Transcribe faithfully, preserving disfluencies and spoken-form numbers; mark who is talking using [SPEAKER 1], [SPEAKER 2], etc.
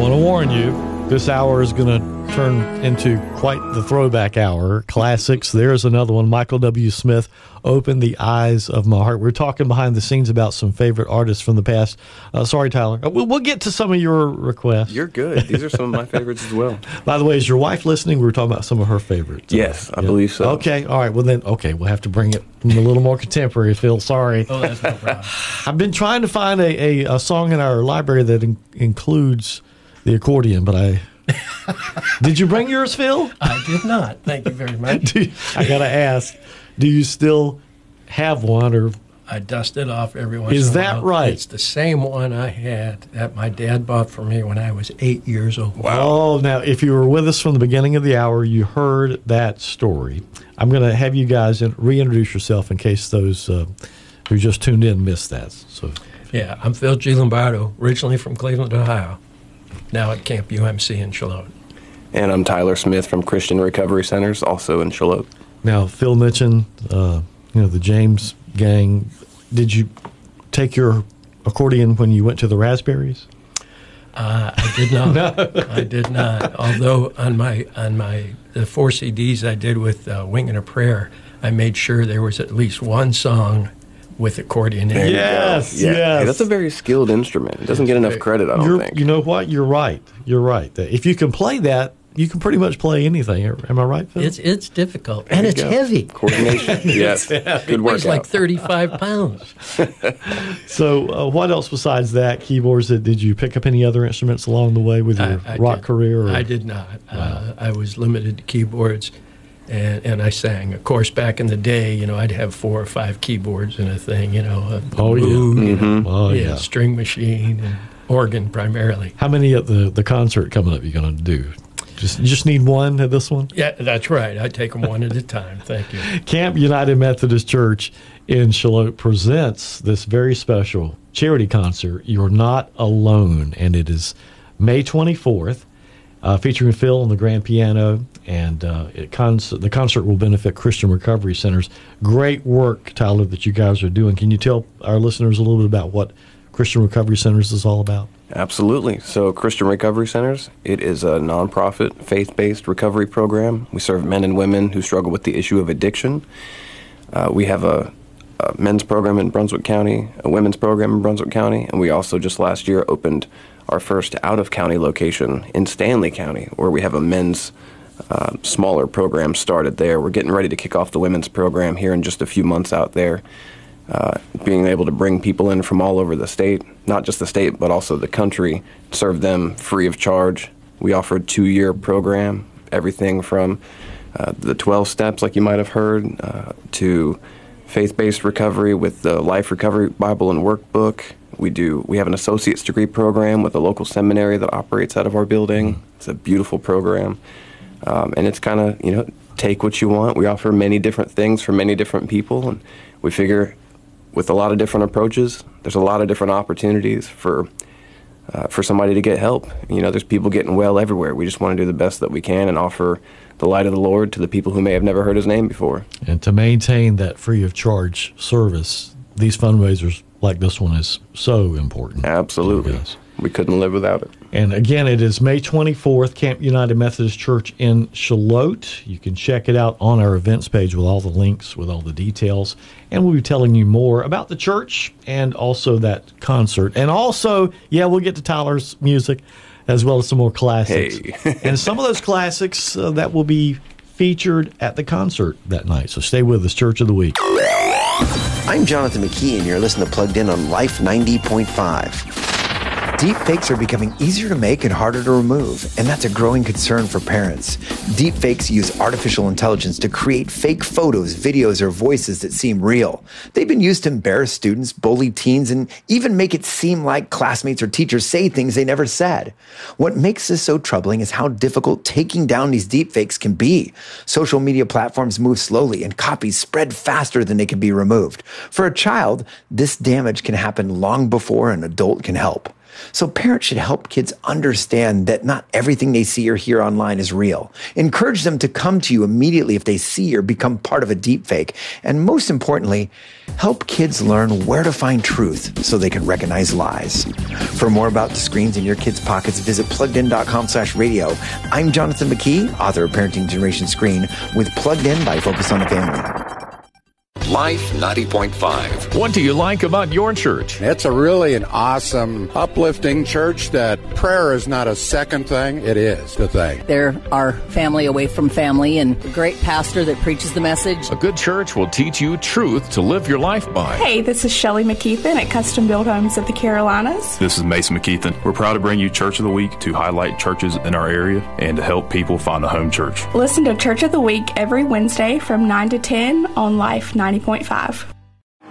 [SPEAKER 1] want to warn you, this hour is going to turn into quite the throwback hour. Classics. There's another one. Michael W. Smith, Open the Eyes of My Heart. We're talking behind the scenes about some favorite artists from the past. Uh, sorry, Tyler. We'll, we'll get to some of your requests.
[SPEAKER 2] You're good. These are some of my favorites as well.
[SPEAKER 1] By the way, is your wife listening? We were talking about some of her favorites.
[SPEAKER 2] Yes, I
[SPEAKER 1] yeah.
[SPEAKER 2] believe so.
[SPEAKER 1] Okay. All right. Well, then, okay. We'll have to bring it a little more contemporary, Phil. Sorry.
[SPEAKER 3] Oh, that's no problem.
[SPEAKER 1] I've been trying to find a, a, a song in our library that in, includes the accordion, but I... Did you bring yours, Phil?
[SPEAKER 3] I did not. Thank you very much.
[SPEAKER 1] you, I got to ask, do you still have one? Or
[SPEAKER 3] I dust it off every once
[SPEAKER 1] Is
[SPEAKER 3] in a
[SPEAKER 1] that
[SPEAKER 3] while.
[SPEAKER 1] right?
[SPEAKER 3] It's the same one I had that my dad bought for me when I was eight years old.
[SPEAKER 1] Wow. Oh, now, if you were with us from the beginning of the hour, you heard that story. I'm going to have you guys in, reintroduce yourself in case those uh, who just tuned in missed that. So,
[SPEAKER 3] Yeah, I'm Phil G. Lombardo, originally from Cleveland, Ohio. Now at Camp U M C in Charlotte.
[SPEAKER 2] And I'm Tyler Smith from Christian Recovery Centers, also in Charlotte.
[SPEAKER 1] Now, Phil mentioned, uh, you know, the James gang. Did you take your accordion when you went to the Raspberries?
[SPEAKER 3] Uh, I did not.
[SPEAKER 1] No.
[SPEAKER 3] I did not. Although on my on my the four C Ds I did with uh, Winging a Prayer, I made sure there was at least one song with accordion in
[SPEAKER 2] There
[SPEAKER 3] it.
[SPEAKER 2] you go.
[SPEAKER 1] Yes,
[SPEAKER 2] Yeah.
[SPEAKER 1] yes.
[SPEAKER 2] Hey, that's a very skilled instrument. It doesn't get enough credit, I don't
[SPEAKER 1] You're,
[SPEAKER 2] think.
[SPEAKER 1] you know what? You're right. You're right. If you can play that, you can pretty much play anything. Am I right, Phil?
[SPEAKER 3] It's it's difficult and
[SPEAKER 2] you
[SPEAKER 3] it's
[SPEAKER 2] go.
[SPEAKER 3] heavy.
[SPEAKER 2] Coordination. Yes. Good
[SPEAKER 3] It weighs
[SPEAKER 2] workout.
[SPEAKER 3] like thirty-five pounds.
[SPEAKER 1] So, uh, what else besides that? Keyboards. Did did you pick up any other instruments along the way with your
[SPEAKER 3] I, I
[SPEAKER 1] rock
[SPEAKER 3] did,
[SPEAKER 1] career? Or?
[SPEAKER 3] I did not. Uh, I was limited to keyboards, and, and I sang. Of course, back in the day, you know, I'd have four or five keyboards in a thing. You know, a
[SPEAKER 1] Oh, yeah.
[SPEAKER 3] Moog, you know,
[SPEAKER 2] Mm-hmm.
[SPEAKER 1] Oh
[SPEAKER 3] yeah,
[SPEAKER 1] yeah.
[SPEAKER 3] string machine and organ primarily.
[SPEAKER 1] How many at the the concert coming up? You going to do? Just you just need one at this one.
[SPEAKER 3] Yeah, that's right. I take them one at a time. Thank you.
[SPEAKER 1] Camp United Methodist Church in Charlotte presents this very special charity concert, You're Not Alone, and it is May twenty-fourth, uh, featuring Phil on the grand piano, and uh, it cons- the concert will benefit Christian Recovery Centers. Great work, Tyler, that you guys are doing. Can you tell our listeners a little bit about what Christian Recovery Centers is all about?
[SPEAKER 2] Absolutely. So Christian Recovery Centers, it is a nonprofit, faith-based recovery program. We serve men and women who struggle with the issue of addiction. Uh, we have a, a men's program in Brunswick County, a women's program in Brunswick County, and we also just last year opened our first out-of-county location in Stanley County, where we have a men's uh, smaller program started there. We're getting ready to kick off the women's program here in just a few months out there. Uh, being able to bring people in from all over the state, not just the state, but also the country, serve them free of charge. We offer a two-year program, everything from uh, the twelve steps, like you might have heard, uh, to faith-based recovery with the Life Recovery Bible and Workbook. We do. We have an associate's degree program with a local seminary that operates out of our building. Mm-hmm. It's a beautiful program, um, and it's kind of, you know, take what you want. We offer many different things for many different people, and we figure with a lot of different approaches, there's a lot of different opportunities for uh, for somebody to get help. You know, there's people getting well everywhere. We just want to do the best that we can and offer the light of the Lord to the people who may have never heard his name before.
[SPEAKER 1] And to maintain that free of charge service, these fundraisers like this one is so important.
[SPEAKER 2] Absolutely. We couldn't live without it.
[SPEAKER 1] And again, it is May twenty-fourth, Camp United Methodist Church in Charlotte. You can check it out on our events page with all the links, with all the details. And we'll be telling you more about the church and also that concert. And also, yeah, we'll get to Tyler's music as well as some more classics.
[SPEAKER 2] Hey.
[SPEAKER 1] And some of those classics uh, that will be featured at the concert that night. So stay with us, Church of the Week.
[SPEAKER 4] I'm Jonathan McKee, and you're listening to Plugged In on Life ninety point five. Deepfakes are becoming easier to make and harder to remove, and that's a growing concern for parents. Deepfakes use artificial intelligence to create fake photos, videos, or voices that seem real. They've been used to embarrass students, bully teens, and even make it seem like classmates or teachers say things they never said. What makes this so troubling is how difficult taking down these deepfakes can be. Social media platforms move slowly, and copies spread faster than they can be removed. For a child, this damage can happen long before an adult can help. So parents should help kids understand that not everything they see or hear online is real. Encourage them to come to you immediately if they see or become part of a deepfake. And most importantly, help kids learn where to find truth so they can recognize lies. For more about the screens in your kids' pockets, visit pluggedin.com slash radio. I'm Jonathan McKee, author of Parenting Generation Screen, with Plugged In by Focus on the Family.
[SPEAKER 5] Life ninety point five.
[SPEAKER 6] What do you like about your church?
[SPEAKER 7] It's a really an awesome, uplifting church that prayer is not a second thing, it is the thing.
[SPEAKER 8] They're our family away from family and a great pastor that preaches the message.
[SPEAKER 6] A good church will teach you truth to live your life by.
[SPEAKER 9] Hey, this is Shelley McKeithen at Custom Built Homes of the Carolinas.
[SPEAKER 10] This is Mason McKeithen. We're proud to bring you Church of the Week to highlight churches in our area and to help people find a home church.
[SPEAKER 9] Listen to Church of the Week every Wednesday from nine to ten on Life ninety point five.